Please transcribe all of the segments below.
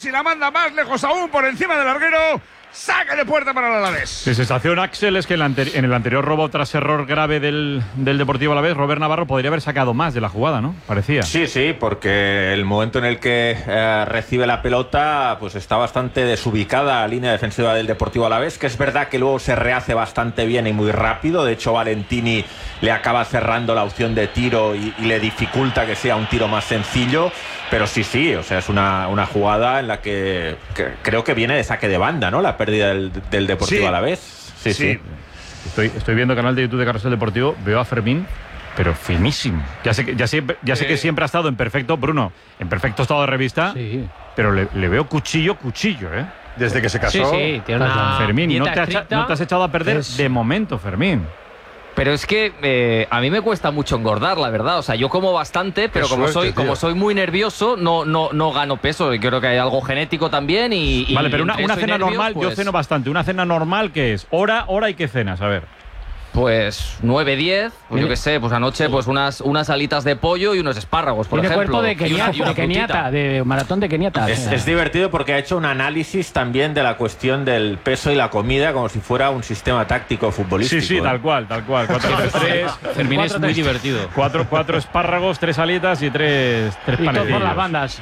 y la manda más lejos aún por encima del larguero. Saque de puerta para el Alavés. Mi sensación, Axel, es que en el anterior robo tras error grave del Deportivo Alavés, Robert Navarro podría haber sacado más de la jugada, ¿no? Parecía. Sí, porque el momento en el que recibe la pelota pues está bastante desubicada la línea defensiva del Deportivo Alavés, que es verdad que luego se rehace bastante bien y muy rápido. De hecho, Valentini le acaba cerrando la opción de tiro y le dificulta que sea un tiro más sencillo. Pero sí, o sea, es una jugada en la que creo que viene de saque de banda, ¿no? La pérdida del Deportivo Alavés. Sí. Estoy viendo el canal de YouTube de Carrusel Deportivo, veo a Fermín, pero finísimo. Ya sé que siempre ha estado en perfecto estado de revista, pero le veo cuchillo, ¿eh? Desde que se casó. Sí, tiene una Fermín, no te has echado a perder de momento, Fermín. Pero es que a mí me cuesta mucho engordar, la verdad. O sea, yo como bastante, pero como soy muy nervioso, no gano peso. Y creo que hay algo genético también. Vale, pero una cena normal, pues, yo ceno bastante. Una cena normal, ¿qué es? Hora y qué cenas, a ver. Pues 9, 10, pues yo qué sé, pues anoche pues unas alitas de pollo y unos espárragos, por ejemplo. Tiene cuerpo de keniata, de maratón de keniata. Es divertido porque ha hecho un análisis también de la cuestión del peso y la comida como si fuera un sistema táctico futbolístico. Sí, tal cual. 4-3-3. Fermín es muy divertido. 4 espárragos, 3 alitas y 3 panecillos. Y todo por las bandas.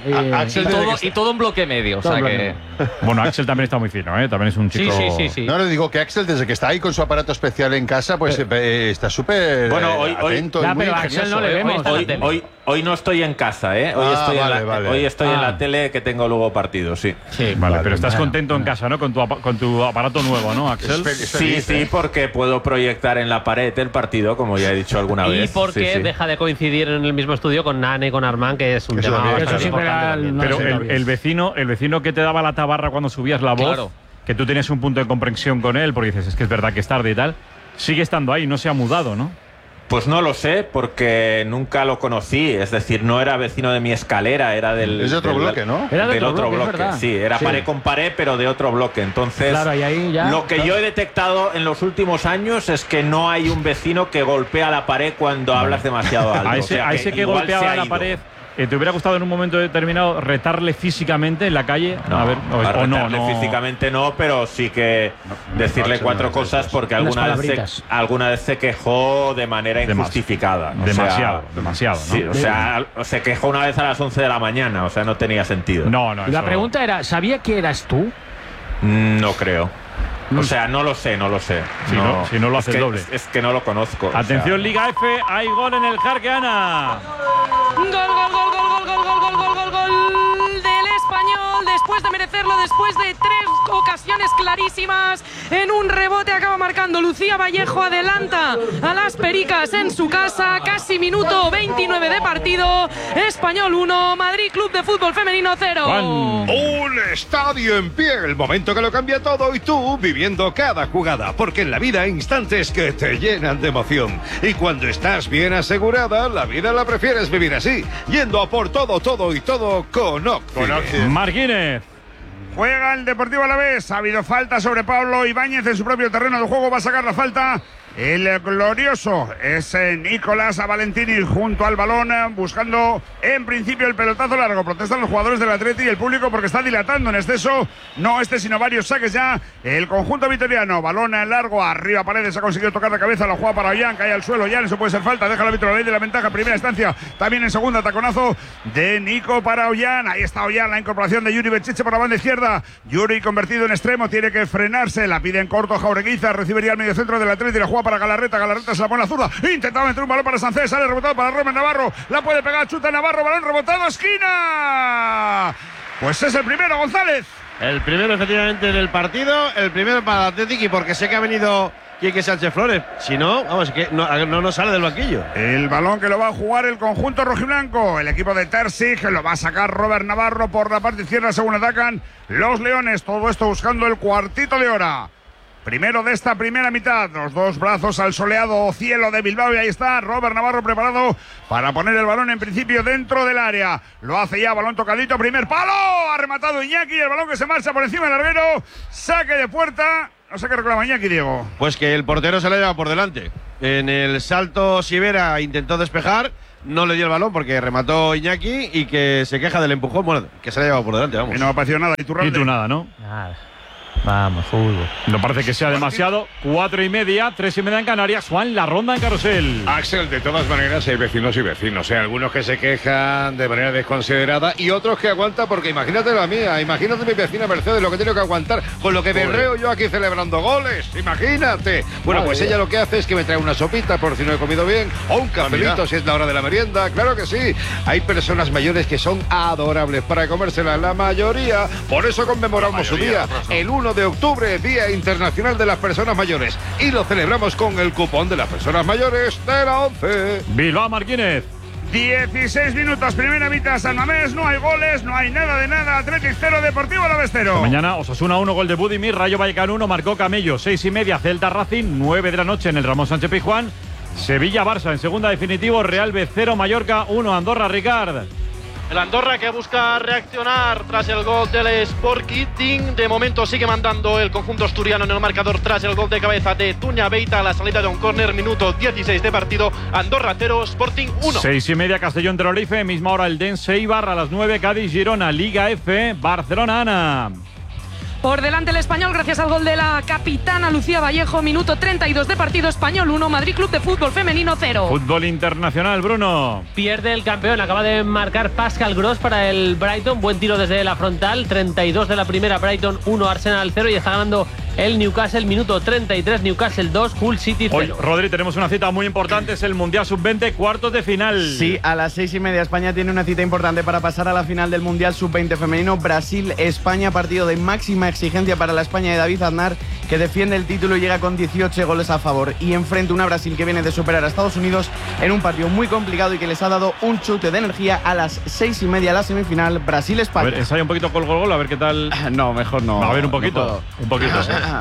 Y todo en bloque medio. O sea que... Bueno, Axel también está muy fino, ¿eh? También es un chico... Sí. No, le digo que Axel, desde que está ahí con su aparato especial en casa, pues está súper atento y muy Axel no le vemos. Hoy no estoy en casa, ¿eh? Hoy estoy en la tele que tengo luego partido, sí. Vale, pero estás contento en casa, ¿no? Con tu aparato nuevo, ¿no, Axel? Sí, porque puedo proyectar en la pared el partido, como ya he dicho alguna vez. Y porque deja de coincidir en el mismo estudio con Nane y con Armán, que es un tema bastante importante. Pero el vecino que te daba la tabarra cuando subías la voz, claro, que tú tenías un punto de comprensión con él, porque dices, es que es verdad que es tarde y tal, sigue estando ahí, no se ha mudado, ¿no? Pues no lo sé, porque nunca lo conocí. Es decir, no era vecino de mi escalera, era del... Es de otro bloque, ¿no? Era del otro bloque, sí. Era pared con pared, pero de otro bloque. Entonces, claro, y ahí ya, lo que yo he detectado en los últimos años es que no hay un vecino que golpea la pared cuando hablas demasiado alto. A ese que golpeaba la pared... ¿Te hubiera gustado en un momento determinado retarle físicamente en la calle? No, retarle físicamente no, pero sí que decirle 4 cosas porque alguna vez se quejó de manera injustificada. Demasiado, ¿no? Sí, o sea, se quejó una vez a las 11 de la mañana, o sea, no tenía sentido. No. La pregunta era, ¿sabía que eras tú? No creo. O sea, no lo sé. Si no lo haces doble. Es que no lo conozco. Atención, Liga F, hay gol en el Jarqueana. Gol del Español, después de merecerlo, después de 3 ocasiones clarísimas, en un rebote acaba marcando Lucía Vallejo, adelanta a las Pericas en su casa, casi minuto 29 de partido. Español 1, Madrid Club de Fútbol Femenino 0. Un estadio en pie, el momento que lo cambia todo y tú viviendo cada jugada, porque en la vida hay instantes que te llenan de emoción y cuando estás bien asegurada, la vida la prefieres vivir así, yendo a por todo con Occident. Marquínez. Juega el Deportivo Alavés. Ha habido falta sobre Pablo Ibáñez en su propio terreno de juego. Va a sacar la falta. El glorioso es Nicolás Valentini junto al balón, buscando en principio el pelotazo largo. Protestan los jugadores del Atleti y el público porque está dilatando en exceso. No sino varios saques ya. El conjunto vitoriano, balón largo, arriba Paredes, ha conseguido tocar de cabeza, la juega para Ollán, cae al suelo. Ollán, eso puede ser falta, deja el árbitro la ley de la ventaja en primera instancia. También en segunda, taconazo de Nico para Ollán. Ahí está Ollán, la incorporación de Yuri Bechiche por la banda izquierda. Yuri convertido en extremo, tiene que frenarse. La pide en corto Jaureguiza, recibería al medio centro del Atleti y la juega para Galarreta se la pone a la zurda, intentaba meter un balón para Sánchez, sale rebotado para Robert Navarro, la puede pegar, chuta Navarro, balón rebotado, esquina. Pues es el primero, González. El primero efectivamente del partido, el primero para el Athletic, y porque sé que ha venido Quique Sánchez Flores, si no, vamos, que no sale del banquillo. El balón que lo va a jugar el conjunto rojiblanco, el equipo de Terzic, lo va a sacar Robert Navarro por la parte izquierda según atacan los leones, todo esto buscando el cuartito de hora. Primero de esta primera mitad, los dos brazos al soleado cielo de Bilbao y ahí está Robert Navarro preparado para poner el balón en principio dentro del área. Lo hace ya, balón tocadito, primer palo, ha rematado Iñaki, el balón que se marcha por encima del larguero, saque de puerta. No sé qué reclama Iñaki, Diego. Pues que el portero se le lleva por delante. En el salto Sivera intentó despejar, no le dio el balón porque remató Iñaki y que se queja del empujón, bueno, que se le ha llevado por delante, vamos. Y no ha aparecido nada. Y tú nada, ¿no? Nada. Vamos, fútbol. No parece que sea demasiado. 4:30, 3:30 en Canarias. Juan, la ronda en Carrusel. Axel, de todas maneras hay vecinos y vecinos. Algunos que se quejan de manera desconsiderada y otros que aguantan, porque imagínate la mía, imagínate mi vecina Mercedes lo que tiene que aguantar con lo que berreo yo aquí celebrando goles. Imagínate. Bueno, pues ella lo que hace es que me trae una sopita por si no he comido bien, o un cafelito si es la hora de la merienda. Claro que sí. Hay personas mayores que son adorables para comérsela, la mayoría. Por eso conmemoramos su día, el 1 de octubre, Día Internacional de las Personas Mayores, y lo celebramos con el cupón de las personas mayores de la 11. Bilbao Martínez. 16 minutos, primera mitad, San Mamés, no hay goles, no hay nada de nada. Athletic 0, Deportivo Alavés 0. Mañana Osasuna 1, gol de Budimir, Rayo Vallecano 1, marcó Camello. 6:30, Celta Racing, 9 de la noche en el Ramón Sánchez Pizjuán. Sevilla Barça en segunda definitivo, Real B 0, Mallorca 1, Andorra Ricard. El Andorra que busca reaccionar tras el gol del Sporting. De momento sigue mandando el conjunto asturiano en el marcador tras el gol de cabeza de Tuña Beita a la salida de un córner, minuto 16 de partido. Andorra 0, Sporting 1. 6:30, Castellón Tenerife, misma hora el Dense Eibar, a las 9 Cádiz Girona, Liga F, Barcelona Ana. Por delante el Español gracias al gol de la capitana Lucía Vallejo, minuto 32 de partido. Español 1, Madrid Club de Fútbol Femenino 0. Fútbol internacional, Bruno. Pierde el campeón, acaba de marcar Pascal Gross para el Brighton, buen tiro desde la frontal, 32 de la primera, Brighton 1, Arsenal 0, y está ganando el Newcastle, minuto 33, Newcastle 2, Hull City 0. Hoy, Rodri, tenemos una cita muy importante, es el Mundial Sub-20, cuartos de final. Sí, a las 6:30 España tiene una cita importante para pasar a la final del Mundial Sub-20 femenino, Brasil-España, partido de máxima exigencia para la España de David Aznar, que defiende el título y llega con 18 goles a favor, y enfrenta una Brasil que viene de superar a Estados Unidos en un partido muy complicado y que les ha dado un chute de energía. A las 6:30 la semifinal, Brasil-España. A ver, ensaya un poquito con el gol, a ver qué tal. No, mejor no. A ver, un poquito. Un poquito.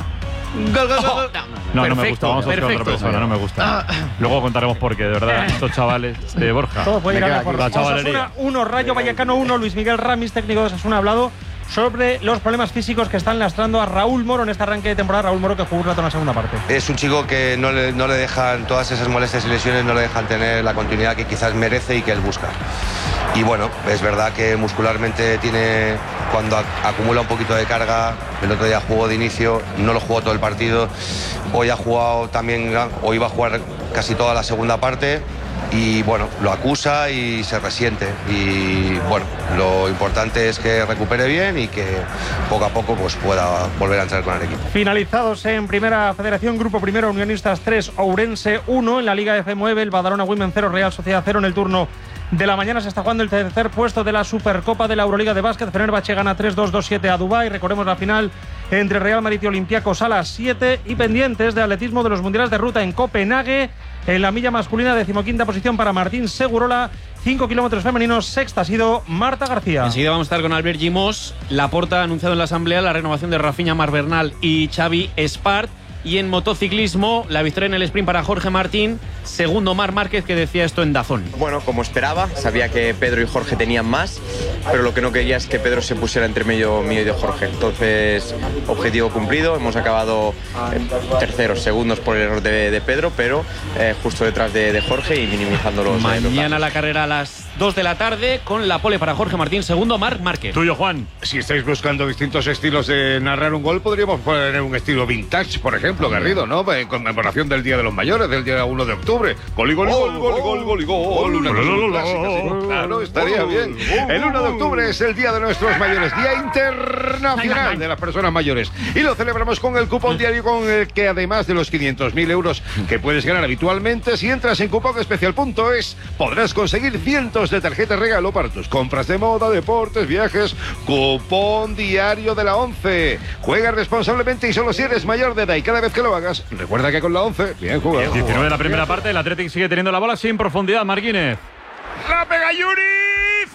Gol, gol, gol. No me gusta, vamos a buscar a otra persona, no me gusta. Luego contaremos por qué, de verdad, estos chavales de Borja. Todo puede ir a mejor. La chavalería. Osasuna 1, Rayo Vallecano 1, Luis Miguel Ramis, técnico de Osasuna, ha hablado sobre los problemas físicos que están lastrando a Raúl Moro en este arranque de temporada. Raúl Moro, que jugó un rato en la segunda parte. Es un chico que no le dejan, todas esas molestias y lesiones no le dejan tener la continuidad que quizás merece y que él busca. Y bueno, es verdad que muscularmente tiene, cuando acumula un poquito de carga, el otro día jugó de inicio, no lo jugó todo el partido, hoy ha jugado también, hoy va a jugar casi toda la segunda parte. Y bueno, lo acusa y se resiente, y bueno, lo importante es que recupere bien y que poco a poco pues pueda volver a entrar con el equipo. Finalizados en Primera Federación, Grupo Primero, Unionistas 3, Ourense 1, en la Liga F9, el Badalona Women 0, Real Sociedad 0. En el turno de la mañana se está jugando el tercer puesto de la Supercopa de la Euroliga de Básquet. Fenerbahce gana 3-2, 2-7 a Dubái. Recordemos la final entre Real Madrid y Olympiacos a las 7, y pendientes de atletismo de los mundiales de ruta en Copenhague. En la milla masculina, 15ª posición para Martín Segurola. 5 kilómetros femeninos, sexta ha sido Marta García. Enseguida vamos a estar con Albert Gimos. Laporta ha anunciado en la asamblea la renovación de Rafinha Marbernal y Xavi Espart. Y en motociclismo, la victoria en el sprint para Jorge Martín, segundo Marc Márquez, que decía esto en DAZN. Bueno, como esperaba, sabía que Pedro y Jorge tenían más, pero lo que no quería es que Pedro se pusiera entre medio mío y de Jorge. Entonces, objetivo cumplido, hemos acabado terceros, segundos por el error de Pedro, pero justo detrás de Jorge y minimizando los... Mañana la carrera a las 2 de la tarde con la pole para Jorge Martín, segundo Marc Márquez. Tuyo, Juan. Si estáis buscando distintos estilos de narrar un gol, podríamos poner un estilo vintage, por ejemplo, Garrido, ¿no? En conmemoración del Día de los Mayores, del día 1 de octubre. Gol y gol y gol, gol y gol, gol y gol. Una cosa muy clásica, sí. Claro, estaría bien. El 1 de octubre es el Día de nuestros mayores, Día Internacional de las Personas Mayores. Y lo celebramos con el cupón diario, con el que además de los 500.000 euros que puedes ganar habitualmente, si entras en cuponespecial.es, podrás conseguir cientos de tarjetas regalo para tus compras de moda, deportes, viajes. Cupón diario de la 11. Juega responsablemente y solo si eres mayor de edad, y cada vez que lo hagas, recuerda que con la 11, bien jugado. 19 de la primera parte, el Athletic sigue teniendo la bola sin profundidad, Marquínez. La pega Yuri,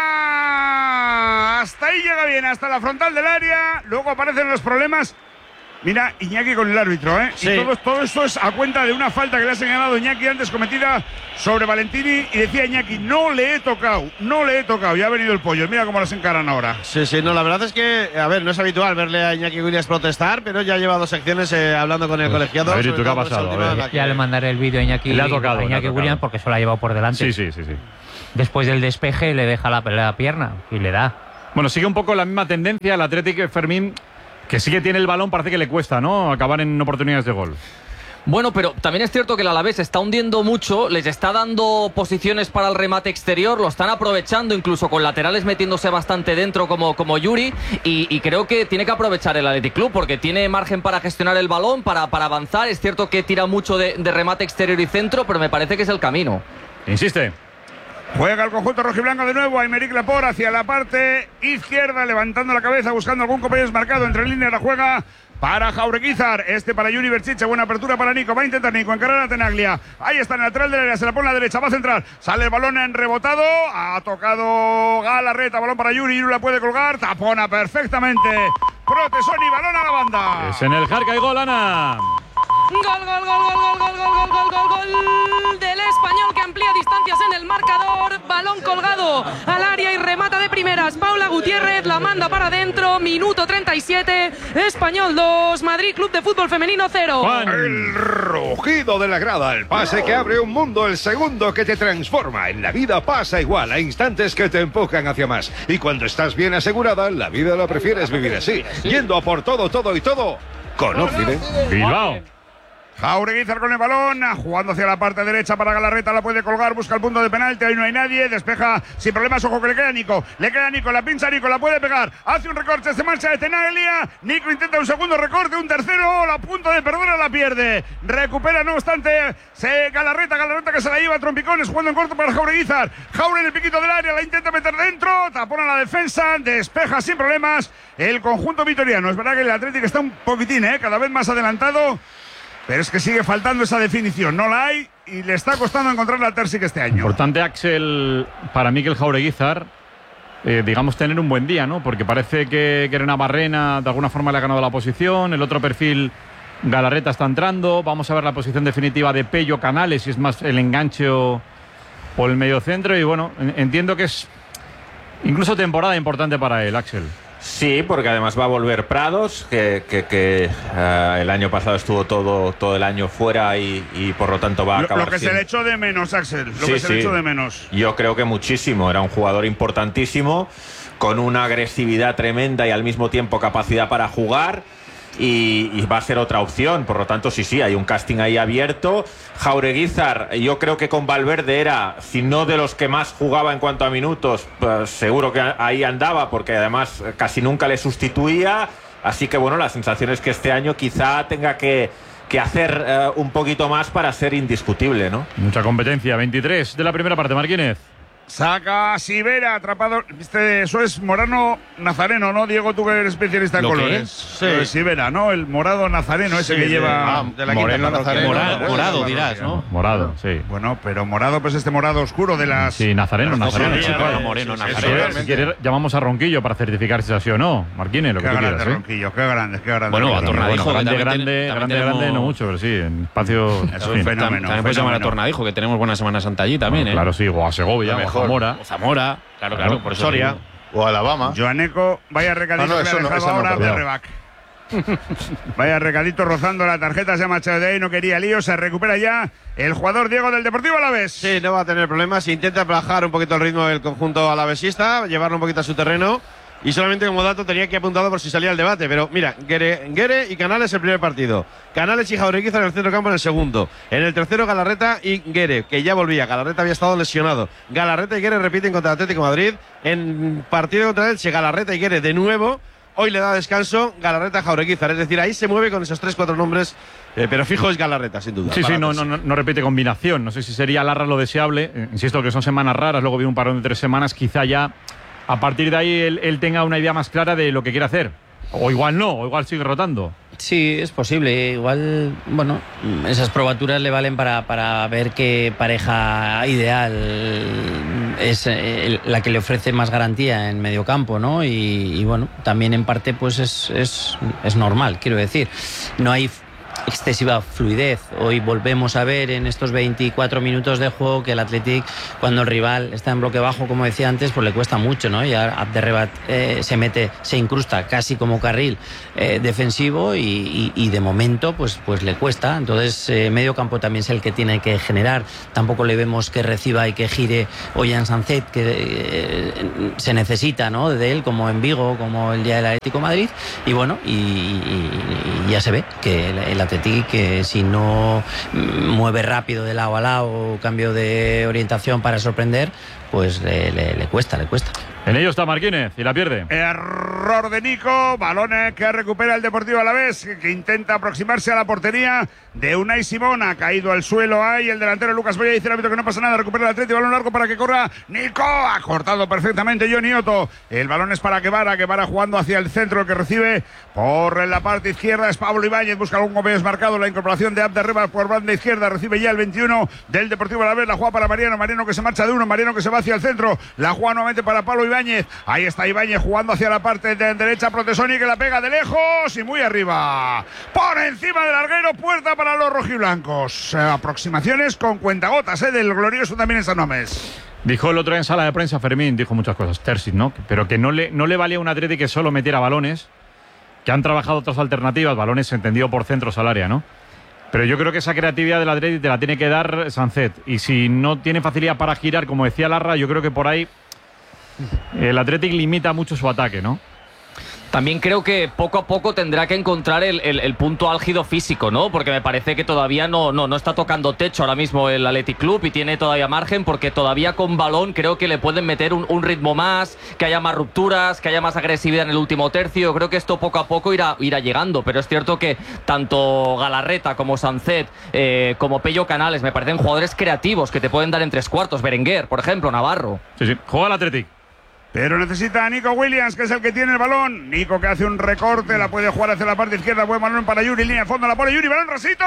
fuera. Hasta ahí llega bien, hasta la frontal del área. Luego aparecen los problemas Mira, Iñaki con el árbitro, ¿eh? Sí. Y todo esto es a cuenta de una falta que le ha señalado Iñaki antes cometida sobre Valentini. Y decía Iñaki, no le he tocado. Y ha venido el pollo. Mira cómo las encaran ahora. Sí, no, la verdad es que, a ver, no es habitual verle a Iñaki Williams protestar, pero ya lleva 2 secciones hablando con el colegiado. A ver, ¿y tú qué ha pasado? A ver. Ya le mandaré el vídeo a Iñaki, Le ha tocado, Williams porque se lo ha llevado por delante. Sí. Después del despeje le deja la pierna y le da. Bueno, sigue un poco la misma tendencia el Athletic Fermín, que sí que tiene el balón, parece que le cuesta, ¿no? Acabar en oportunidades de gol. Bueno, pero también es cierto que el Alavés se está hundiendo mucho, les está dando posiciones para el remate exterior, lo están aprovechando incluso con laterales metiéndose bastante dentro como Yuri y creo que tiene que aprovechar el Athletic Club porque tiene margen para gestionar el balón, para avanzar. Es cierto que tira mucho de remate exterior y centro, pero me parece que es el camino. Insiste. Juega el conjunto rojiblanco de nuevo. Aymeric Laporte hacia la parte izquierda, levantando la cabeza, buscando algún compañero marcado. Entre líneas la juega para Jaureguizar. Para Yuri Berchiche. Buena apertura para Nico. Va a intentar Nico encarar a Tenaglia. Ahí está en el lateral del área. Se la pone a la derecha. Va a centrar. Sale el balón en rebotado. Ha tocado Galarreta. Balón para Yuri. Yuri la puede colgar. Tapona perfectamente Protesón y balón a la banda. Es en el Jarca y gol, Ana. Gol del Español que amplía distancias en el marcador. Balón colgado al área y remata de primeras. Paula Gutiérrez la manda para adentro. Minuto 37. Español 2, Madrid Club de Fútbol Femenino 0. El rugido de la grada, el pase que abre un mundo, el segundo que te transforma. En la vida pasa igual, hay instantes que te empujan hacia más. Y cuando estás bien asegurada, la vida la prefieres vivir así, yendo a por todo con Óptime. Bilbao. Jaureguizar con el balón, jugando hacia la parte derecha para Galarreta, la puede colgar, busca el punto de penalti, ahí no hay nadie, despeja sin problemas, ojo que le queda a Nico, la pincha Nico, la puede pegar, hace un recorte, se marcha de Tenaglia, Nico intenta un segundo recorte, un tercero, la punta de perder la pierde, recupera no obstante, Galarreta que se la lleva a trompicones, jugando en corto para Jaureguizar, Jaure en el piquito del área, la intenta meter dentro, tapona la defensa, despeja sin problemas el conjunto vitoriano. Es verdad que el Atlético está un poquitín, cada vez más adelantado. Pero es que sigue faltando esa definición, no la hay y le está costando encontrar la Terzic este año. Importante, Axel, para Mikel Jaureguizar, digamos, tener un buen día, ¿no? Porque parece que Navarrena de alguna forma le ha ganado la posición, el otro perfil, Galarreta, está entrando, vamos a ver la posición definitiva de Pello Canales, si es más el enganche o el mediocentro, y bueno, entiendo que es incluso temporada importante para él, Axel. Sí, porque además va a volver Prados, que el año pasado estuvo todo el año fuera y por lo tanto va a acabar lo que se le echó de menos, Axel, se le echó de menos. Yo creo que muchísimo, era un jugador importantísimo, con una agresividad tremenda y al mismo tiempo capacidad para jugar. Y va a ser otra opción, por lo tanto sí, hay un casting ahí abierto. Jaureguizar, yo creo que con Valverde era, si no de los que más jugaba en cuanto a minutos, pues seguro que ahí andaba, porque además casi nunca le sustituía, así que bueno, la sensación es que este año quizá tenga que hacer un poquito más para ser indiscutible, ¿no? Mucha competencia, 23 de la primera parte, Marquínez. Saca Sivera, atrapado. Eso es Morano Nazareno, ¿no? Diego, tú que eres especialista en colores. Sí. Sivera, ¿no? El morado nazareno ese que lleva. De la Moreno Nazareno. Morado dirás, ¿no? Morado, sí. Bueno, pero morado, pues este morado oscuro de las. Sí, Nazareno. Moreno, Nazareno. Si quieres, llamamos a Ronquillo para certificar si es así o no. Marquínez, lo que tú quieras. Ronquillo, qué grande. Bueno, a Tornadijo. Grande, no mucho, pero sí, en espacio. Es un fenómeno. También puedes llamar a Tornadijo, que tenemos buena Semana Santa allí también, ¿eh? Claro, sí, o a Segovia, o Zamora, claro, por eso Soria. O Alabama. Joaneco, vaya recadito que le ha dejado ahora de Rebac. Vaya recadito rozando la tarjeta, se ha marchado de ahí, no quería lío, se recupera ya el jugador Diego del Deportivo Alavés. Sí, no va a tener problemas, intenta bajar un poquito el ritmo del conjunto alavesista, llevarlo un poquito a su terreno. Y solamente como dato tenía que apuntado por si salía el debate, pero mira, Guere y Canales el primer partido, Canales y Jaureguizar en el centro campo en el segundo, en el tercero Galarreta y Guere, que ya volvía, Galarreta había estado lesionado, Galarreta y Guere repiten contra el Atlético de Madrid, en partido contra Elche, Galarreta y Guere de nuevo, hoy le da descanso Galarreta a Jaureguizar, es decir, ahí se mueve con esos 3-4 nombres, pero fijo es Galarreta, sin duda. Sí, no repite combinación, no sé si sería Larra lo deseable, insisto que son semanas raras, luego viene un parón de 3 semanas, quizá ya a partir de ahí él tenga una idea más clara de lo que quiere hacer. O igual no, o igual sigue rotando. Sí, es posible. Igual, bueno, esas probaturas le valen para ver qué pareja ideal es la que le ofrece más garantía en medio campo, ¿no? Y bueno, también en parte pues es normal, quiero decir. No hay excesiva fluidez. Hoy volvemos a ver en estos 24 minutos de juego que el Athletic, cuando el rival está en bloque bajo, como decía antes, pues le cuesta mucho, ¿no? Y Abderrebat se incrusta casi como carril defensivo y de momento pues le cuesta. Entonces medio campo también es el que tiene que generar. Tampoco le vemos que reciba y que gire Ollán Sancet, que se necesita, ¿no? De él, como en Vigo, como el día del Atlético de Madrid. Y bueno, y ya se ve que el Athletic, que si no mueve rápido de lado a lado, cambio de orientación para sorprender, pues le cuesta. En ello está Marquínez y la pierde. Error de Nico, balón que recupera el Deportivo Alavés, que intenta aproximarse a la portería de Unai Simón. Ha caído al suelo ahí el delantero Lucas Boya, dice el árbitro que no pasa nada, recupera el Atlético, balón largo para que corra Nico. Ha cortado perfectamente Johnny Otto. El balón es para Guevara jugando hacia el centro, el que recibe por la parte izquierda es Pablo Ibáñez, busca algún compañero marcado, la incorporación de Abderrebat por banda izquierda, recibe ya el 21 del Deportivo Alavés, la juega para Mariano que se marcha de uno, Mariano que se va hacia el centro, la juega nuevamente para Pablo Ibáñez, ahí está Ibáñez jugando hacia la parte de derecha, Protesoni que la pega de lejos y muy arriba, por encima del larguero, puerta para los rojiblancos. Aproximaciones con cuentagotas del glorioso también en San Mamés. Dijo el otro día en sala de prensa, Fermín, dijo muchas cosas, Terzic, ¿no? Pero que no le valía a un Atleti que solo metiera balones, que han trabajado otras alternativas, balones entendido por centros al área, ¿no? Pero yo creo que esa creatividad del Atleti te la tiene que dar Sancet. Y si no tiene facilidad para girar, como decía Larra, yo creo que por ahí el Athletic limita mucho su ataque, ¿no? También creo que poco a poco tendrá que encontrar el punto álgido físico, ¿no? Porque me parece que todavía no está tocando techo ahora mismo el Athletic Club y tiene todavía margen, porque todavía con balón creo que le pueden meter un ritmo más, que haya más rupturas, que haya más agresividad en el último tercio. Creo que esto poco a poco irá llegando, pero es cierto que tanto Galarreta como Sancet, como Pello Canales, me parecen jugadores creativos que te pueden dar en tres cuartos. Berenguer, por ejemplo, Navarro. Sí, juega el Athletic. Pero necesita a Nico Williams, que es el que tiene el balón. Nico que hace un recorte, la puede jugar hacia la parte izquierda. Buen balón para Yuri, línea de fondo, la pone Yuri, balón rasito,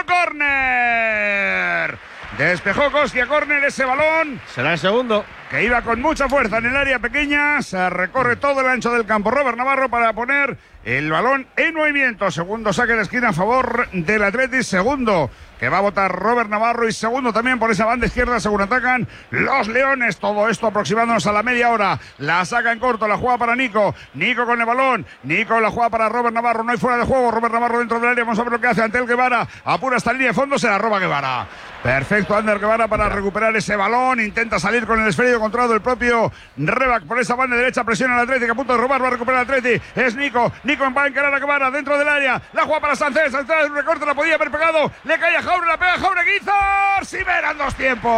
córner. Despejó Koski a córner ese balón. Será el segundo. Que iba con mucha fuerza en el área pequeña. Se recorre todo el ancho del campo Robert Navarro para poner el balón en movimiento. Segundo saque de esquina a favor del Athletic. Segundo que va a votar Robert Navarro, y segundo también por esa banda izquierda según atacan los Leones. Todo esto aproximándonos a la media hora. La saca en corto, la juega para Nico. Nico con el balón. Nico la juega para Robert Navarro. No hay fuera de juego. Robert Navarro dentro del área. Vamos a ver lo que hace ante el Guevara. Apura esta línea de fondo, se la roba Guevara. Perfecto, Ander Guevara para recuperar ese balón. Intenta salir con el esférico controlado el propio Rebac por esa banda derecha. Presiona al Atlético, a punto de robar. Va a recuperar el Atlético. Es Nico. Nico va a encarar a Guevara dentro del área. La juega para Sánchez. Sánchez un recorte, la podía haber pegado. Le cae a Jaure, la pega a Jaure Guizar. Si verán dos tiempos.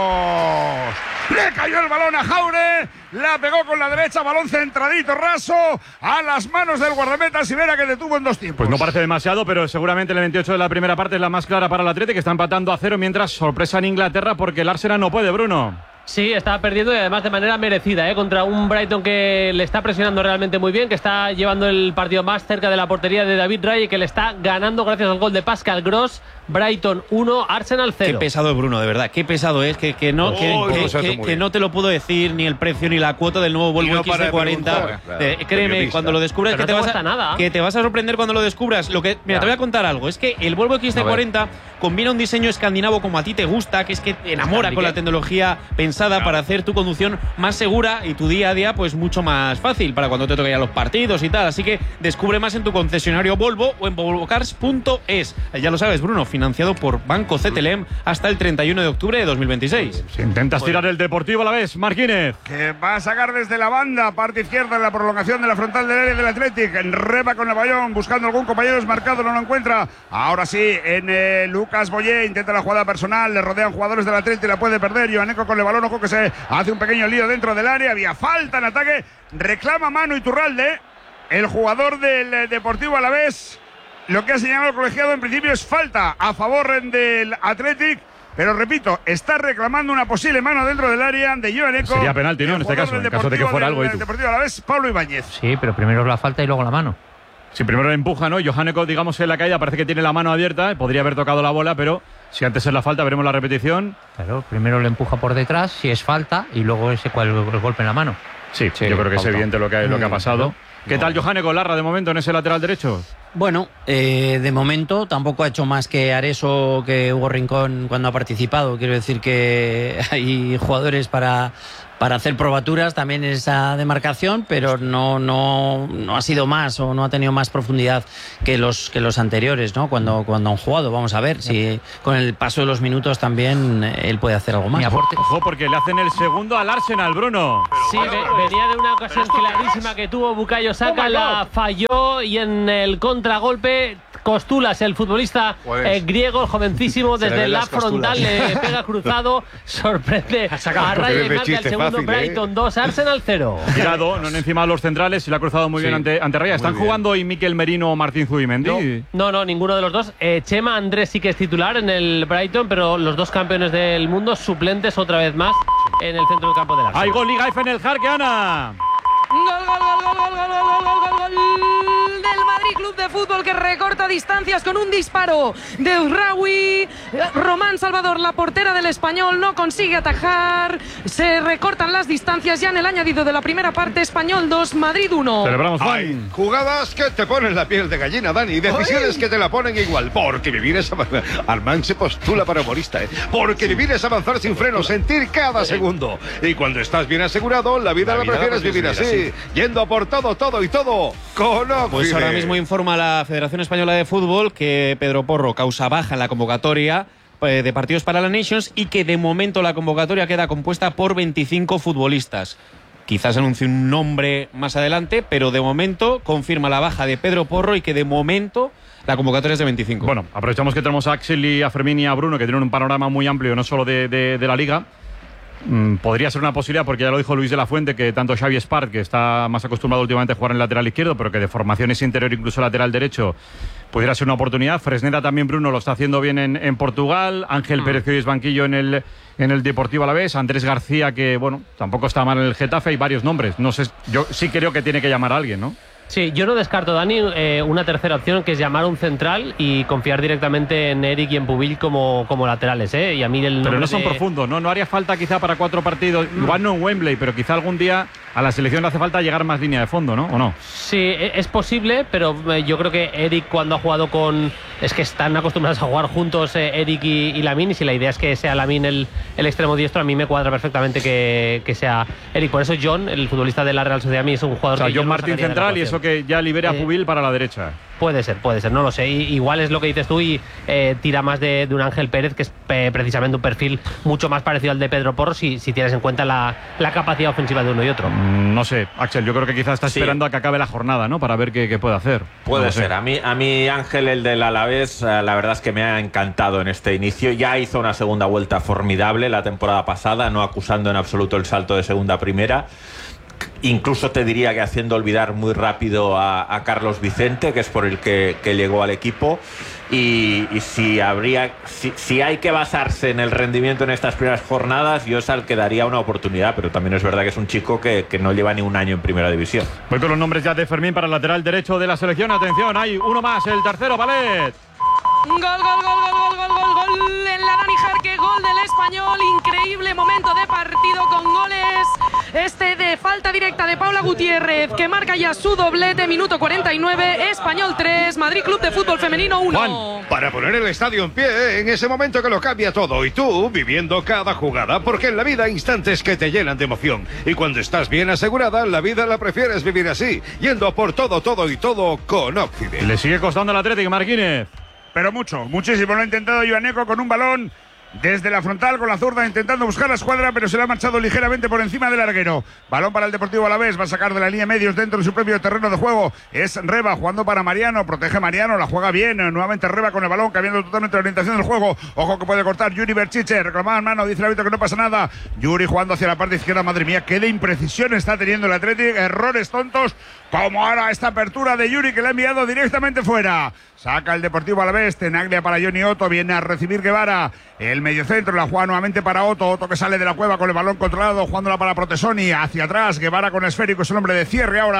Le cayó el balón a Jaure. La pegó con la derecha. Balón centradito, raso. A las manos del guardameta Sibera, que detuvo en dos tiempos. Pues no parece demasiado, pero seguramente el 28 de la primera parte es la más clara para el Atlético, que está empatando a 0, mientras sorpresa en Inglaterra porque el Arsenal no puede, Bruno. Sí, está perdiendo, y además de manera merecida, contra un Brighton que le está presionando realmente muy bien, que está llevando el partido más cerca de la portería de David Raya y que le está ganando gracias al gol de Pascal Gross. Brighton 1, Arsenal 0. Qué pesado es Bruno, de verdad, qué pesado es, que no te lo puedo decir ni el precio ni la cuota del nuevo Volvo XC40. Créeme, cuando lo descubras, que te vas a sorprender cuando lo descubras. Te voy a contar algo, es que el Volvo XC40 combina un diseño escandinavo como a ti te gusta, que es que te enamora con la tecnología pensada para hacer tu conducción más segura y tu día a día pues mucho más fácil para cuando te toque ya los partidos y tal. Así que descubre más en tu concesionario Volvo o en volvocars.es. Ya lo sabes, Bruno, financiado por Banco CTLM hasta el 31 de octubre de 2026. Si intentas tirar el Deportivo a la vez, Marquínez. Que va a sacar desde la banda, parte izquierda, en la prolongación de la frontal del área del Athletic. Reba con el balón, buscando algún compañero desmarcado, no lo encuentra. Ahora sí, en Lucas Boyé, intenta la jugada personal, le rodean jugadores del Athletic, la puede perder. Joaneco con el balón, ojo que se hace un pequeño lío dentro del área. Había falta en ataque, reclama mano Iturralde, el jugador del Deportivo Alavés. Lo que ha señalado el colegiado en principio es falta a favor del Athletic, pero repito, está reclamando una posible mano dentro del área de Joaneco. Sería penalti, ¿no? En este caso, en caso de que fuera algo. El Deportivo Alavés, Pablo Ibáñez. Sí, pero primero la falta y luego la mano. Sí, primero la empuja, ¿no? Joaneco, digamos, en la caída parece que tiene la mano abierta, podría haber tocado la bola, pero Si antes es la falta, veremos la repetición. Claro, primero le empuja por detrás, si es falta, y luego el golpe en la mano. Sí, yo creo que falta. es evidente lo que ha pasado. ¿Qué tal Johanne Golarra de momento en ese lateral derecho? Bueno, de momento tampoco ha hecho más que Areso, que Hugo Rincón cuando ha participado. Quiero decir que hay jugadores para hacer probaturas también en esa demarcación, pero no ha sido más o no ha tenido más profundidad que los anteriores, ¿no? Cuando han jugado. Vamos a ver si con el paso de los minutos también él puede hacer algo más. Ojo, porque le hacen el segundo al Arsenal, Bruno. Sí, venía de una ocasión clarísima que tuvo Bukayo Saka, la falló y en el contragolpe Costulas, el futbolista griego, el jovencísimo, desde la frontal le pega cruzado, sorprende a Raya y marca el segundo. Brighton 2, Arsenal 0. Tirado, no encima de los centrales, y lo ha cruzado muy bien ante Raya. ¿Están jugando hoy Mikel Merino o Martín Zubimendi? No, ninguno de los dos. Chema Andrés sí que es titular en el Brighton, pero los dos campeones del mundo suplentes otra vez más en el centro del campo del Arsenal. ¡Hay gol Liga F en el Jarque, Ana! Gol del Madrid Club de Fútbol, que recorta distancias con un disparo de Uzraoui. Román Salvador, la portera del Español, no consigue atajar. Se recortan las distancias ya en el añadido de la primera parte. Español 2, Madrid 1. Celebramos, Hay jugadas que te ponen la piel de gallina, Dani. Decisiones que te la ponen igual. Porque vivir es avanzar. Armand se postula para humorista, ¿eh? Porque vivir es avanzar sin freno, sentir cada segundo. Y cuando estás bien asegurado, la vida la prefieres vivir así. Yendo a por todo y todo con Oxide. Pues ahora mismo informa la Federación Española de Fútbol que Pedro Porro causa baja en la convocatoria de partidos para la Nations y que de momento la convocatoria queda compuesta por 25 futbolistas. Quizás anuncie un nombre más adelante, pero de momento confirma la baja de Pedro Porro y que de momento la convocatoria es de 25. Bueno, aprovechamos que tenemos a Axel y a Fermín y a Bruno, que tienen un panorama muy amplio, no solo de la Liga. Podría ser una posibilidad, porque ya lo dijo Luis de la Fuente, que tanto Xavi Espart, que está más acostumbrado últimamente a jugar en el lateral izquierdo, pero que de formación es interior, incluso lateral derecho, pudiera ser una oportunidad. Fresneda también, Bruno, lo está haciendo bien en Portugal. Ángel Pérez, que hoy es banquillo en el Deportivo Alavés. Andrés García, que bueno, tampoco está mal en el Getafe. Hay varios nombres. No sé, yo sí creo que tiene que llamar a alguien, ¿no? Sí, yo no descarto, Dani, una tercera opción, que es llamar a un central y confiar directamente en Eric y en Pubil como laterales, ¿eh? Y a mí pero no son profundos, ¿no? No haría falta quizá para 4 partidos, igual no en Wembley, pero quizá algún día a la selección le hace falta llegar más línea de fondo, ¿no? ¿O no? Sí, es posible, pero yo creo que Eric, cuando ha jugado con... Es que están acostumbrados a jugar juntos Eric y Lamine, y si la idea es que sea Lamine el extremo diestro, a mí me cuadra perfectamente que sea Eric. Por eso John, el futbolista de la Real Sociedad, a mí es un jugador... O sea, que John Martín central y eso que ya libera a Pubil para la derecha. Puede ser, no lo sé. Igual es lo que dices tú y tira más de un Ángel Pérez, que es precisamente un perfil mucho más parecido al de Pedro Porro, si tienes en cuenta la capacidad ofensiva de uno y otro. No sé, Axel, yo creo que quizás está esperando a que acabe la jornada, ¿no? Para ver qué puede hacer. Puede ser. A mí Ángel, el del Alavés, la verdad es que me ha encantado en este inicio. Ya hizo una segunda vuelta formidable la temporada pasada, no acusando en absoluto el salto de segunda a primera. Incluso te diría que haciendo olvidar muy rápido a Carlos Vicente, que es por el que llegó al equipo. Y si hay que basarse en el rendimiento en estas primeras jornadas, yo es al que daría una oportunidad, pero también es verdad que es un chico que no lleva ni un año en primera división. Voy con los nombres ya de Fermín para el lateral derecho de la selección. Atención, hay uno más, el tercero, Valet. Gol en la Dani Jarque, gol del Español, increíble momento de partido con goles. Este de falta directa de Paula Gutiérrez, que marca ya su doblete, minuto 49, Español 3, Madrid Club de Fútbol Femenino 1. Juan, para poner el estadio en pie, en ese momento que lo cambia todo, y tú viviendo cada jugada, porque en la vida hay instantes que te llenan de emoción, y cuando estás bien asegurada, la vida la prefieres vivir así, yendo por todo y todo con Oxide. Le sigue costando el Atlético, Marquínez. Pero muchísimo lo ha intentado Ioaneco con un balón desde la frontal con la zurda intentando buscar la escuadra, pero se le ha marchado ligeramente por encima del larguero. Balón para el Deportivo Alavés, va a sacar de la línea medios dentro de su propio terreno de juego. Es Reba jugando para Mariano, protege Mariano, la juega bien, nuevamente Reba con el balón, cambiando totalmente la orientación del juego. Ojo que puede cortar Yuri Berchiche, reclamaba en mano, dice el árbitro que no pasa nada. Yuri jugando hacia la parte izquierda, madre mía, qué de imprecisión está teniendo el Atlético, errores tontos, como ahora esta apertura de Yuri que le ha enviado directamente fuera. Saca el Deportivo Alavés, Tenaglia para Johnny Otto, viene a recibir Guevara, el mediocentro, la juega nuevamente para Otto que sale de la cueva con el balón controlado, jugándola para Protesoni, hacia atrás, Guevara con esférico, es el hombre de cierre ahora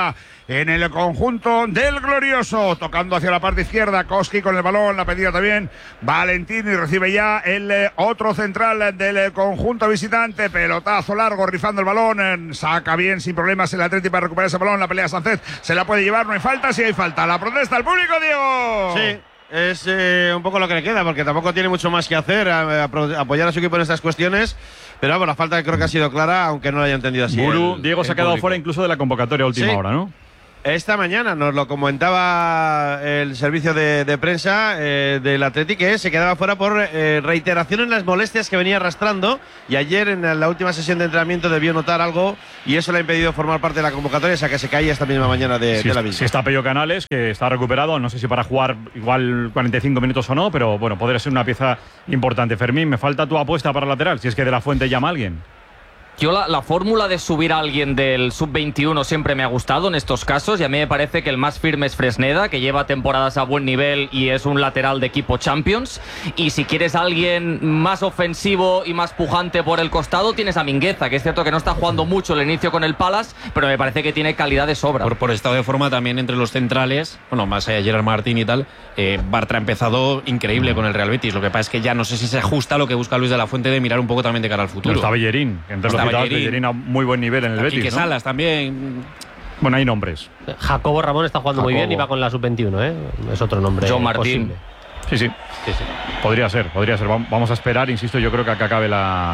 en el conjunto del Glorioso, tocando hacia la parte izquierda, Koski con el balón, la pedida también Valentini, recibe ya el otro central del conjunto visitante, pelotazo largo, rifando el balón, saca bien sin problemas el Atleti para recuperar ese balón, la pelea Sánchez, se la puede llevar, no hay falta, sí hay falta, la protesta del público, Diego. Sí. Es un poco lo que le queda, porque tampoco tiene mucho más que hacer, apoyar a su equipo en estas cuestiones. Pero vamos, la falta creo que ha sido clara, aunque no la haya entendido así. Diego se ha quedado fuera incluso de la convocatoria a última hora, ¿no? Esta mañana nos lo comentaba el servicio de prensa del Atleti, que se quedaba fuera por reiteración en las molestias que venía arrastrando, y ayer en la última sesión de entrenamiento debió notar algo y eso le ha impedido formar parte de la convocatoria, o sea que se caía esta misma mañana de la misma. Si está Pello Canales, que está recuperado, no sé si para jugar igual 45 minutos o no, pero bueno, podría ser una pieza importante. Fermín, me falta tu apuesta para lateral, si es que De la Fuente llama a alguien. Yo la fórmula de subir a alguien del sub-21 siempre me ha gustado en estos casos, y a mí me parece que el más firme es Fresneda, que lleva temporadas a buen nivel y es un lateral de equipo Champions. Y si quieres a alguien más ofensivo y más pujante por el costado, tienes a Mingueza, que es cierto que no está jugando mucho el inicio con el Palace, pero me parece que tiene calidad de sobra. Por estado de forma también entre los centrales, bueno, más allá de Gerard Martín y tal, Bartra ha empezado increíble con el Real Betis. Lo que pasa es que ya no sé si se ajusta a lo que busca Luis de la Fuente de mirar un poco también de cara al futuro. Está Bellerín, entre los Bellerín a muy buen nivel en el Betis, Quique Salas también. Bueno, hay nombres. Jacobo Ramón está jugando muy bien y va con la sub-21, ¿eh? Es otro nombre. John Martín. Sí. Podría ser. Vamos a esperar, insisto, yo creo que acá acabe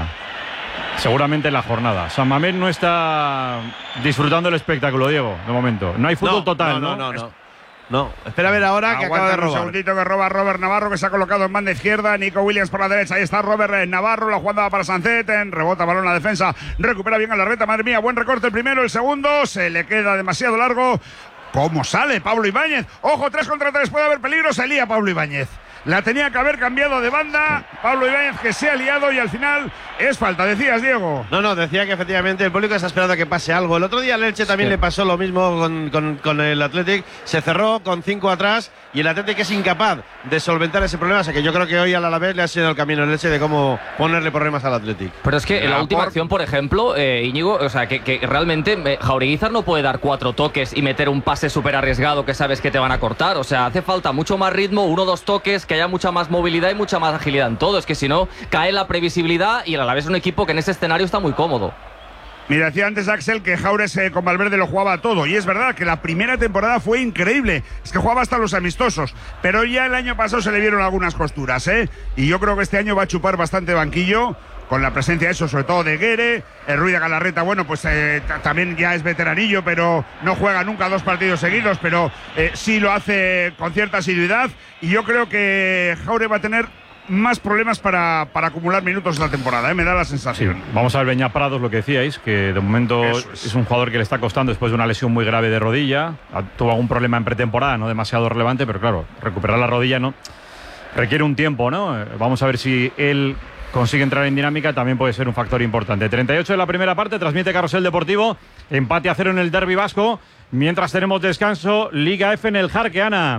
seguramente la jornada. San Mamés no está disfrutando el espectáculo, Diego, de momento. No hay fútbol total, ¿no? No, espera a ver ahora que acaba de robar. Un segundito que roba Robert Navarro, que se ha colocado en banda izquierda. Nico Williams por la derecha. Ahí está Robert Navarro. La jugada para Sancet. Rebota balón la defensa. Recupera bien a la reta. Madre mía, buen recorte el primero. El segundo se le queda demasiado largo. ¿Cómo sale Pablo Ibáñez? Ojo, 3 contra 3. Puede haber peligro. Se lía Pablo Ibáñez. La tenía que haber cambiado de banda Pablo Ibáñez, que se ha liado, y al final es falta. Decías, Diego. No, decía que efectivamente el público está esperando a que pase algo. El otro día al Elche también le pasó lo mismo con el Athletic. Se cerró con 5 atrás y el Athletic es incapaz de solventar ese problema. O sea que yo creo que hoy al Alavés le ha sido el camino el Elche de cómo ponerle problemas al Athletic. Pero es que en la última acción, por ejemplo, Íñigo, o sea, que realmente Jaureguizar no puede dar 4 toques y meter un pase súper arriesgado que sabes que te van a cortar. O sea, hace falta mucho más ritmo, 1 o 2 toques, que haya mucha más movilidad y mucha más agilidad en todo. Es que si no, cae la previsibilidad, y el Alavés es un equipo que en ese escenario está muy cómodo. Mira, decía antes Axel que Jaures con Valverde lo jugaba todo, y es verdad que la primera temporada fue increíble, es que jugaba hasta los amistosos, pero ya el año pasado se le vieron algunas costuras, y yo creo que este año va a chupar bastante banquillo, con la presencia de eso, sobre todo de Guere. El Ruiz de Galarreta, bueno, pues también ya es veteranillo, pero no juega nunca 2 partidos seguidos, pero sí lo hace con cierta asiduidad, y yo creo que Jaure va a tener más problemas para acumular minutos en la temporada, me da la sensación. Sí. Vamos a ver Beñat Prados, lo que decíais, que de momento es un jugador que le está costando después de una lesión muy grave de rodilla. Tuvo algún problema en pretemporada, no demasiado relevante, pero claro, recuperar la rodilla no requiere un tiempo, ¿no? Vamos a ver si él consigue entrar en dinámica, también puede ser un factor importante. 38 de la primera parte, transmite Carrusel Deportivo, empate a 0 en el derbi vasco, mientras tenemos descanso, Liga F en el Jarque, Ana.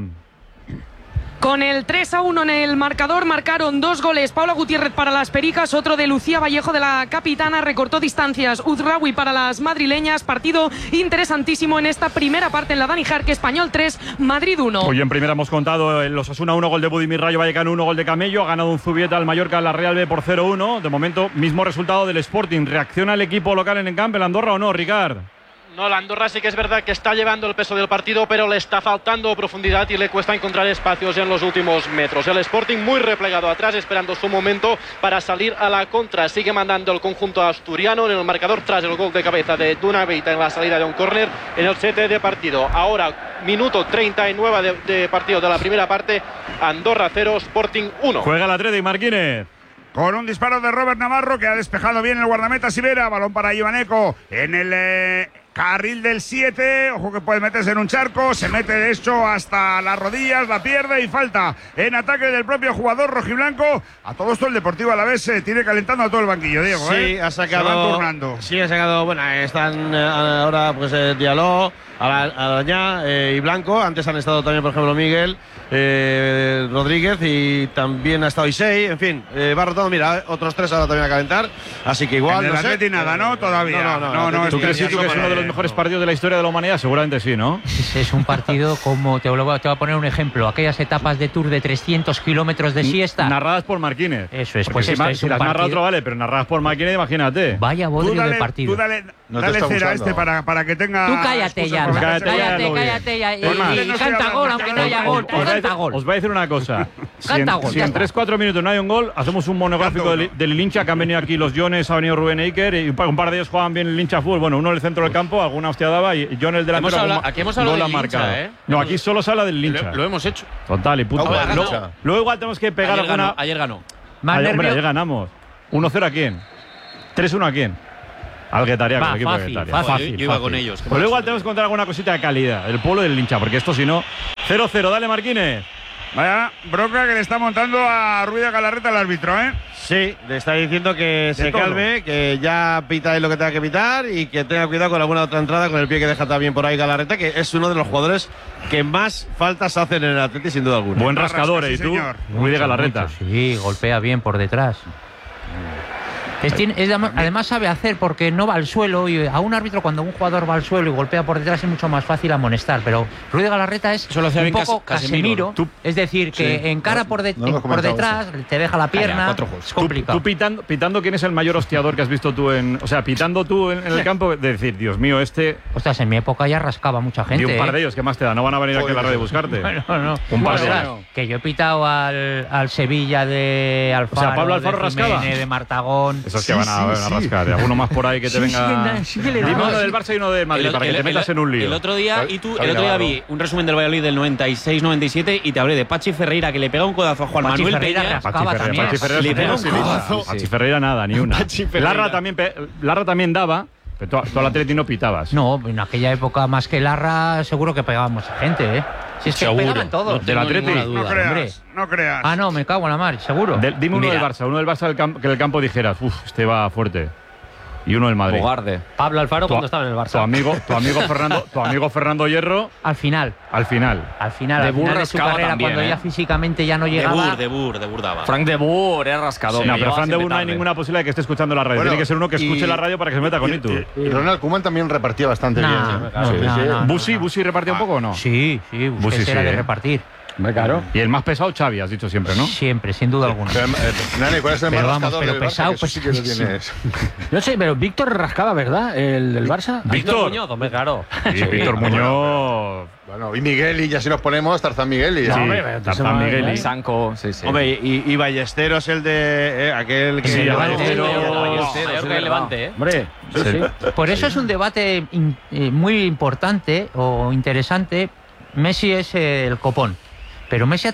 Con el 3-1 en el marcador marcaron 2 goles. Paula Gutiérrez para las Pericas, otro de Lucía Vallejo de la capitana, recortó distancias Uzraoui para las madrileñas. Partido interesantísimo en esta primera parte en la Dani Jarque. Español 3, Madrid 1. Hoy en primera hemos contado en los Osasuna 1, gol de Budimir, Rayo Vallecano 1, gol de Camello. Ha ganado un Zubieta al Mallorca, la Real B por 0-1. De momento, mismo resultado del Sporting. ¿Reacciona el equipo local en el campo, el Andorra, o no, Ricard? No, la Andorra sí que es verdad que está llevando el peso del partido, pero le está faltando profundidad y le cuesta encontrar espacios en los últimos metros. El Sporting muy replegado atrás, esperando su momento para salir a la contra. Sigue mandando el conjunto asturiano en el marcador tras el gol de cabeza de Duna Beita en la salida de un córner en el 7 de partido. Ahora, minuto 39 de partido de la primera parte. Andorra 0, Sporting 1. Juega el Atlético Marquínez. Con un disparo de Robert Navarro, que ha despejado bien el guardameta Sivera. Balón para Ivaneco en el carril del 7. Ojo que puede meterse en un charco. Se mete de hecho hasta las rodillas, la pierde y falta en ataque del propio jugador rojiblanco. A todo esto el Deportivo Alavés se tiene calentando a todo el banquillo, Diego. Sí, ha sacado. Se van turnando. Sí, ha sacado. Bueno, están ahora pues Diallo, Arañá y Blanco. Antes han estado también, por ejemplo, Miguel Rodríguez, y también ha estado Isei. En fin, va rotando. Mira, otros 3 ahora también a calentar. Así que igual. En el no Atleti sé. nada, ¿no? Todavía. No. ¿Tú crees que es uno de los los mejores partidos de la historia de la humanidad? Seguramente sí, ¿no? Es un partido como, te voy a poner un ejemplo, aquellas etapas de Tour de 300 kilómetros de siesta. Narradas por Marquínez. Eso es, porque pues si las narra otro vale, pero narradas por Marquínez, imagínate. Vaya bodrio de partido. Tú dale cera a este para que tenga... Tú cállate ya, cállate ya. Y canta gol, aunque no haya gol. Canta gol. Os voy a decir una cosa. Canta gol. Si en 3-4 minutos no hay un gol, hacemos un monográfico del hincha, que han venido aquí los Jones, ha venido Rubén Eiker, y un par de ellos juegan bien el hincha fútbol. Bueno, uno en el centro del campo, alguna hostia daba, y John el delantero. Aquí hemos hablado del hincha, ¿eh? No, aquí solo se habla del hincha. Lo hemos hecho. Total, y punto. Luego igual tenemos que pegar alguna... Ayer ganó. Hombre, ayer ganamos. 1-0 a quién. 3-1 a quién. Al Guetaria, con el equipo de Guetaria. Fácil. Yo iba con ellos. Pues luego igual tenemos que contar alguna cosita de calidad. El pueblo del hincha, porque esto si no... 0-0, dale Marquínez. Vaya bronca que le está montando a Ruiz de Galarreta el árbitro, ¿eh? Sí, le está diciendo que se calme, que ya pita lo que tenga que pitar y que tenga cuidado con alguna otra entrada con el pie que deja también por ahí Galarreta, que es uno de los jugadores que más faltas hacen en el Atleti, sin duda alguna. Buen rascador, ¿y tú? Ruiz de Galarreta. Sí, golpea bien por detrás. Además sabe hacer, porque no va al suelo, y a un árbitro, cuando un jugador va al suelo y golpea por detrás, es mucho más fácil amonestar, pero Ruiz de Galarreta es un poco Casemiro, es decir, que encara por detrás, te deja la pierna, es complicado. Tú pitando, ¿quién es el mayor hostiador que has visto tú pitando tú en el campo, de decir, Dios mío, Ostras, en mi época ya rascaba mucha gente. Y un par de ellos, ¿qué más te da? No van a venir aquí a la radio a buscarte. No. Un par de ellos. Que yo he pitado al Sevilla de Alfaro, o sea, Pablo Alfaro de Jiménez, rascaba. de Martagón. Esos que van a rascar. Alguno más por ahí que te venga. Dime uno del Barça y uno del Madrid para que te metas en un lío. El otro día vi un resumen del Valladolid del 96-97 y te hablé de Pachi Ferreira, que le pega un codazo a Juan Manuel Peña. Pachi Ferreira le pega un codazo. Pachi Ferreira nada, ni una. Larra también daba. Pero tú al Atleti no pitabas. No, en aquella época más que Larra seguro que pegábamos a gente, ¿eh? Si es que pegaban todos. ¿Del Atleti? No creas. Ah, no, me cago en la mar, seguro. Dime uno del Barça, que en el campo dijeras, este va fuerte. Y uno del Madrid. Bogarde. Pablo Alfaro cuando estaba en el Barça. Tu amigo Fernando Hierro. Al final. Al final de su carrera, también, cuando ya físicamente ya no llegaba. De Boer daba. Frank de Boer era rascador. No, pero Frank de Boer no hay ninguna posibilidad de que esté escuchando la radio. Tiene que ser uno que escuche la radio para que se meta con Itu. Y Ronald Koeman también repartía bastante bien. ¿Busi repartía un poco o no? Sí, Busi era de repartir. Claro. Y el más pesado, Xavi, has dicho siempre, ¿no? Siempre, sin duda alguna. Nani, ¿cuál es el más rascador pero del pesado, Barça? Sí que lo tienes. No sé, pero Víctor rascaba, ¿verdad? El del Barça. Víctor Muñoz, hombre, claro. Sí, Víctor Muñoz. Bueno, y Miguel, y ya si nos ponemos, Tarzán Miguel. Y Tarzán Miguel y Sanco, sí. Hombre, y Ballesteros, el de aquel que... Sí, Ballesteros, el Levante, ¿eh? Hombre, Por eso es un debate muy importante o interesante. Messi es el copón. Pero Messi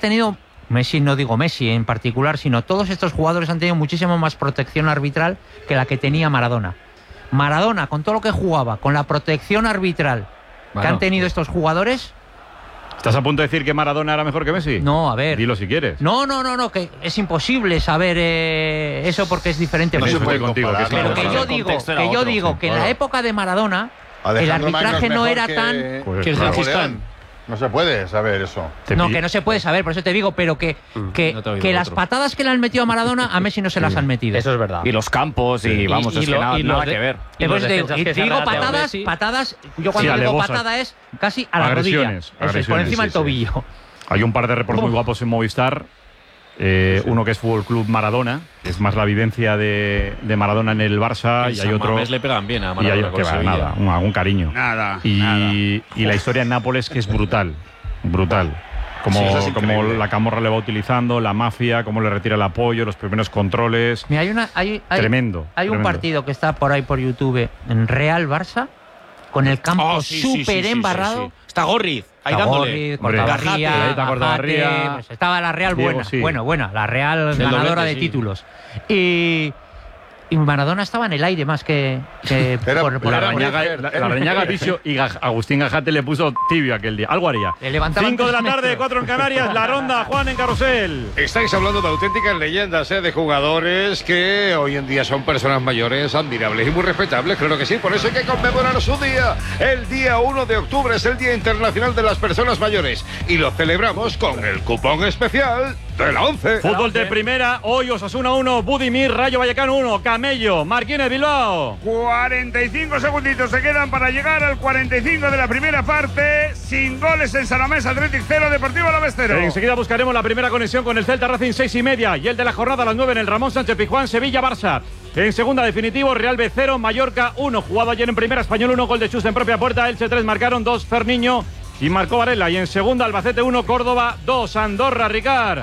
no digo Messi en particular, sino todos estos jugadores han tenido muchísimo más protección arbitral que la que tenía Maradona. Maradona, con todo lo que jugaba, con la protección arbitral que han tenido estos jugadores... ¿Estás a punto de decir que Maradona era mejor que Messi? No, a ver. Dilo si quieres. No, que es imposible saber eso porque es diferente. No se puede contigo. Pero que yo digo que en la época de Maradona el arbitraje no era tan... Que el Gengis-Khan. No se puede saber eso. No, que no se puede saber, por eso te digo, pero que las patadas que le han metido a Maradona, a Messi no se las han metido. Eso es verdad. Y los campos, y vamos, es que nada que ver. Y digo patadas, yo cuando digo patada es casi a la rodilla. Eso es, por encima del tobillo. Hay un par de reportes muy guapos en Movistar. Uno que es Fútbol Club Maradona, es más la vivencia de Maradona en el Barça, y hay otro. Le pegan bien a Maradona. Y hay nada, algún cariño. Nada. Y la historia en Nápoles, que es brutal. Como la Camorra le va utilizando, la mafia, cómo le retira el apoyo, los primeros controles. Mira, tremendo. Hay un partido que está por ahí por YouTube en Real Barça, con el campo súper embarrado. Sí. Está Gorriz. Ahí dándole. Cortagarría, pues estaba la Real buena, la Real ganadora de títulos. Y Maradona estaba en el aire más que la Reñaga Vicio y Agustín Gajate le puso tibio aquel día. Algo haría. 5 de la tarde, 4 en Canarias, la ronda, Juan en Carrusel. Estáis hablando de auténticas leyendas, de jugadores que hoy en día son personas mayores, admirables y muy respetables, claro que sí. Por eso hay que conmemorar su día. El día 1 de octubre es el Día Internacional de las Personas Mayores y lo celebramos con el cupón especial De la 11. Fútbol de primera, hoy Osasuna 1, Budimir, Rayo Vallecano 1, Camello, Marquines Bilbao. 45 segunditos se quedan para llegar al 45 de la primera parte. Sin goles en Sanamés, Athletic 0, Deportivo Alavés 0. Enseguida buscaremos la primera conexión con el Celta Racing 6:30 y el de la jornada a las 9 en el Ramón Sánchez Pizjuán, Sevilla Barça. En segunda definitivo, Real B 0, Mallorca 1. Jugado ayer en primera, Español 1, gol de Chus en propia puerta. Elche 3, marcaron 2, Ferniño y marcó Varela. Y en segunda, Albacete 1, Córdoba 2, Andorra, Ricard.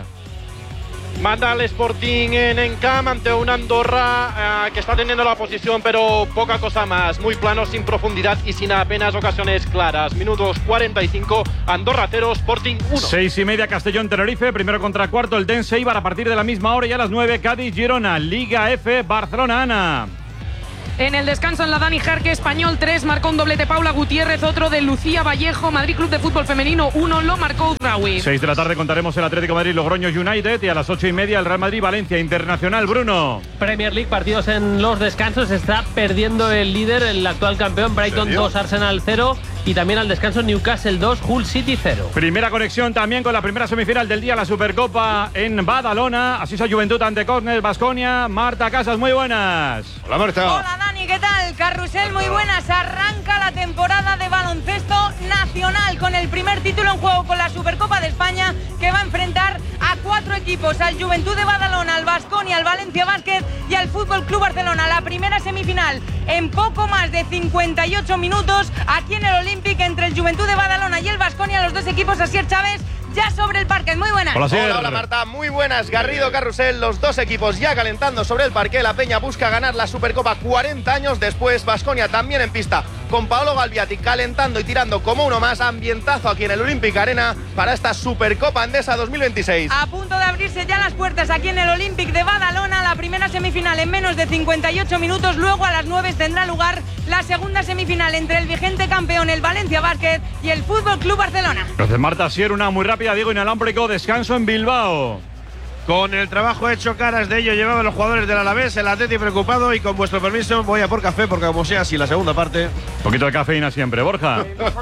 Manda al Sporting en Encamp ante un Andorra que está teniendo la posición, pero poca cosa más. Muy plano, sin profundidad y sin apenas ocasiones claras. Minutos 45, Andorra 0, Sporting 1. 6:30, Castellón Tenerife, primero contra cuarto, el Dense Eibar a partir de la misma hora y a las 9, Cádiz Girona, Liga F, Barcelona Ana. En el descanso en la Dani Jarque, Español 3, marcó un doblete Paula Gutiérrez, otro de Lucía Vallejo, Madrid Club de Fútbol Femenino 1, lo marcó Uzraoui. 6 de la tarde contaremos el Atlético de Madrid Logroño United y a las 8:30 el Real Madrid Valencia Internacional. Bruno. Premier League, partidos en los descansos, está perdiendo el líder, el actual campeón, Brighton 2, Arsenal 0 y también al descanso Newcastle 2, Hull City 0. Primera conexión también con la primera semifinal del día, la Supercopa en Badalona, Asisa Juventud ante Córner, Baskonia. Marta Casas, muy buenas. Hola Marta. Hola Dani, ¿qué tal? Carrusel, muy buenas. Arranca la temporada de baloncesto nacional con el primer título en juego con la Supercopa de España, que va a enfrentar a 4 equipos, al Juventud de Badalona, al Baskonia, al Valencia Basket y al Fútbol Club Barcelona. La primera semifinal en poco más de 58 minutos aquí en el Olympic entre el Juventud de Badalona y el Baskonia, los dos equipos. Asier Chávez ya sobre el parque. Muy buenas. Hola Marta, muy buenas. Garrido, Carrusel, los dos equipos ya calentando sobre el parque. La Peña busca ganar la Supercopa 40 años después. Baskonia también en pista con Paolo Galviati calentando y tirando como uno más. Ambientazo aquí en el Olympic Arena para esta Supercopa Endesa 2026. A punto de abrirse ya las puertas aquí en el Olympic de Badalona. La primera semifinal en menos de 58 minutos. Luego a las 9 tendrá lugar la segunda semifinal entre el vigente campeón, el Valencia Basket, y el Fútbol Club Barcelona. Gracias Marta, así era una muy rápida. Diego inalámbrico, descanso en Bilbao. Con el trabajo hecho, caras de ello llevaban los jugadores del Alavés, el Atleti preocupado, y con vuestro permiso voy a por café porque como sea así la segunda parte. Un poquito de cafeína siempre, Borja.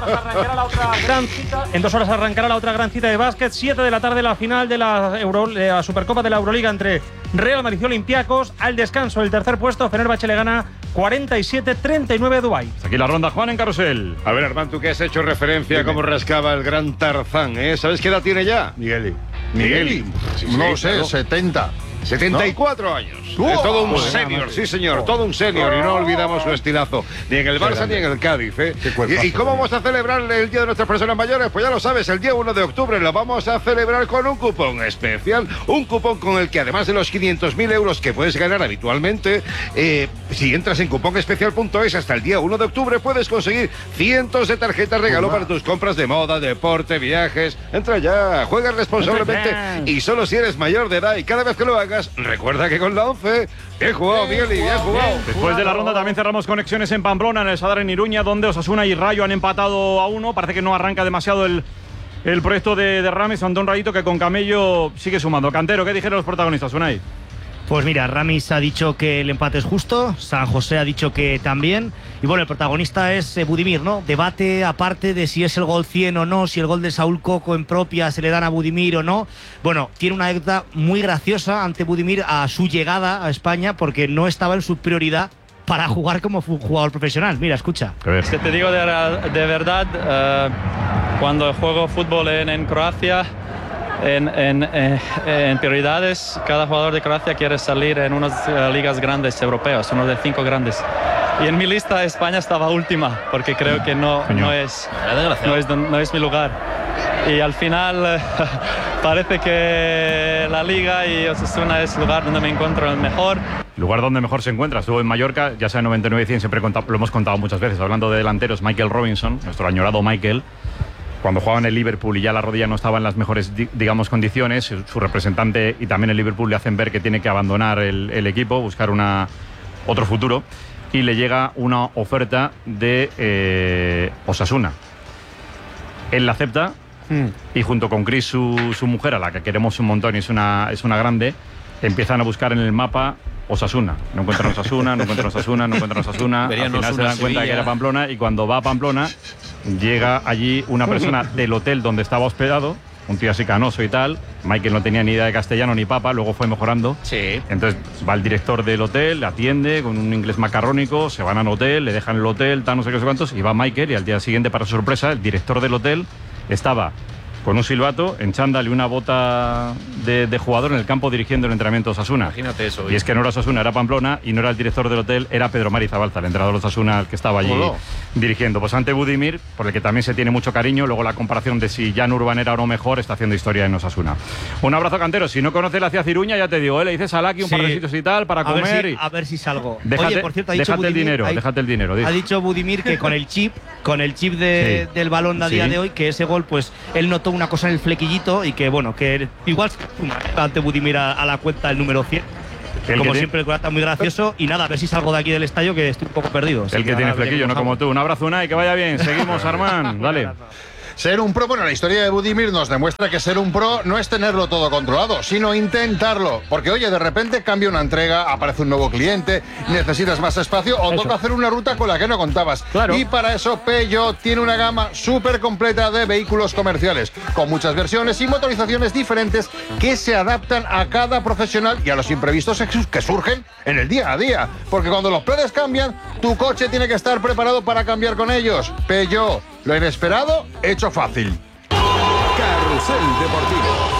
En 2 horas arrancará la otra gran cita de básquet. 7 de la tarde la final de la Supercopa de la Euroliga entre Real Madrid y Olympiacos. Al descanso, el tercer puesto, Fenerbahce le gana 47-39 a Dubái. Aquí la ronda, Juan, en Carrusel. A ver, Armand, tú que has hecho referencia a cómo rascaba el gran Tarzán, ¿eh? ¿Sabes qué edad tiene ya? Migueli. Sí, no sé, claro. 70. 74 años. Es todo un senior, sí señor, todo un senior. Y no olvidamos su estilazo, ni en el Barça ni en el Cádiz. ¿Y cómo vamos a celebrar el Día de nuestras personas mayores? Pues ya lo sabes, el día 1 de octubre lo vamos a celebrar con un cupón especial. Un cupón con el que, además de los 500.000 euros que puedes ganar habitualmente, si entras en cuponespecial.es hasta el día 1 de octubre puedes conseguir cientos de tarjetas regalo para tus compras de moda, deporte, viajes. Entra ya, juega responsablemente y solo si eres mayor de edad, y cada vez que lo hagas, recuerda que con la 11, bien jugado, Miguel, y bien jugado. Después de la ronda también cerramos conexiones en Pamplona, en el Sadar en Iruña, donde Osasuna y Rayo han empatado a 1. Parece que no arranca demasiado el proyecto de Rames, ante un Rayito que con Camello sigue sumando. Cantero, ¿qué dijeron los protagonistas, Unai? Pues mira, Ramis ha dicho que el empate es justo, San José ha dicho que también, y bueno, el protagonista es Budimir, ¿no? Debate aparte de si es el gol 100 o no, si el gol de Saúl Coco en propia se le dan a Budimir o no. Bueno, tiene una anécdota muy graciosa ante Budimir a su llegada a España, porque no estaba en su prioridad para jugar como jugador profesional. Mira, escucha. Es que te digo de verdad, cuando juego fútbol en Croacia, en prioridades, cada jugador de Croacia quiere salir en unas ligas grandes europeas, uno de 5 grandes. Y en mi lista España estaba última, porque creo que no es mi lugar. Y al final parece que la liga y Osasuna es el lugar donde me encuentro el mejor. Lugar donde mejor se encuentra. Estuvo en Mallorca, ya sea en 99 y 100, siempre lo hemos contado muchas veces. Hablando de delanteros, Michael Robinson, nuestro añorado Michael, cuando jugaba en el Liverpool y ya la rodilla no estaba en las mejores, digamos, condiciones, su representante y también el Liverpool le hacen ver que tiene que abandonar el equipo, buscar otro futuro, y le llega una oferta de Osasuna. Él la acepta y junto con Chris, su mujer, a la que queremos un montón y es una grande, empiezan a buscar en el mapa Osasuna. No encuentran Osasuna, no encuentran Osasuna, no encuentran Osasuna. Al final se dan cuenta de que era Pamplona, y cuando va a Pamplona llega allí una persona del hotel donde estaba hospedado un tío así canoso y tal. Michael no tenía ni idea de castellano ni papa, luego fue mejorando. Sí. Entonces va el director del hotel, le atiende con un inglés macarrónico, se van al hotel, le dejan el hotel, tal, no sé qué, no sé cuántos, y va Michael, y al día siguiente, para su sorpresa, el director del hotel estaba con un silbato, en chándal y una bota de jugador en el campo dirigiendo el entrenamiento de Osasuna. Imagínate eso. Y es que no era Osasuna, era Pamplona, y no era el director del hotel, era Pedro Mari Zabalza, el entrenador de Osasuna, el que estaba allí dirigiendo. Pues ante Budimir, por el que también se tiene mucho cariño, luego la comparación de si Jan Urban era o no mejor, está haciendo historia en Osasuna. Un abrazo, Cantero. Si no conoces la ciudad Ciruña, ya te digo, le dices a Laki un par de sitios y tal para comer. A ver si salgo. Déjate, Oye, por cierto, ha dicho déjate Budimir, déjate el dinero. Ha dicho Budimir que con el chip del balón de a día de hoy, que ese gol, pues él notó una cosa en el flequillito y que bueno, que igual ante Budimir a la cuenta el número 100. Como siempre, el gol está muy gracioso. Y nada, a ver si salgo de aquí del estadio, que estoy un poco perdido. El que tiene flequillo, no como tú. Un abrazo, Unai, que vaya bien. Seguimos, Armán. Dale. Ser un pro, bueno, la historia de Budimir nos demuestra que ser un pro no es tenerlo todo controlado, sino intentarlo. Porque, oye, de repente cambia una entrega, aparece un nuevo cliente, necesitas más espacio o toca hacer una ruta con la que no contabas. Claro. Y para eso Peugeot tiene una gama súper completa de vehículos comerciales, con muchas versiones y motorizaciones diferentes que se adaptan a cada profesional y a los imprevistos que surgen en el día a día. Porque cuando los planes cambian, tu coche tiene que estar preparado para cambiar con ellos. Peugeot, lo inesperado, hecho fácil. Carrusel Deportivo.